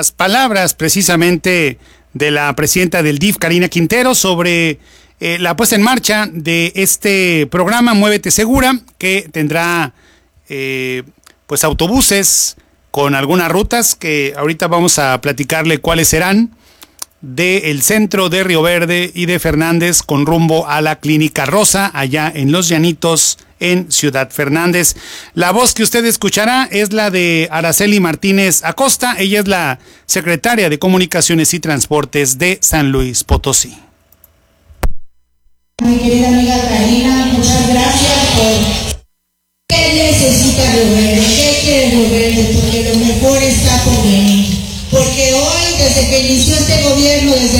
las palabras precisamente de la presidenta del DIF, Karina Quintero, sobre la puesta en marcha de este programa Muévete Segura, que tendrá pues autobuses con algunas rutas que ahorita vamos a platicarle cuáles serán, del centro de Río Verde y de Fernández con rumbo a la Clínica Rosa, allá en Los Llanitos, en Ciudad Fernández. La voz que usted escuchará es la de Araceli Martínez Acosta. Ella es la secretaria de Comunicaciones y Transportes de San Luis Potosí. Mi querida amiga